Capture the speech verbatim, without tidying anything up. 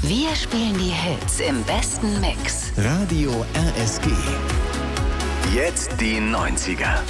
Wir spielen die Hits im besten Mix. Radio R S G. Jetzt die neunziger.